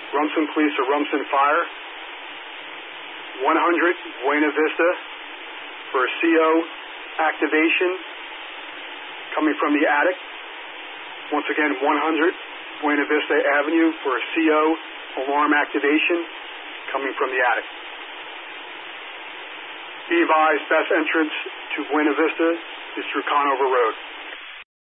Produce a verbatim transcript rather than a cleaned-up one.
Rumson Police or Rumson Fire. one hundred Buena Vista for a C O activation coming from the attic. Once again, one hundred Buena Vista Avenue for a C O alarm activation coming from the attic. Be advised, best entrance to Buena Vista is through Conover Road.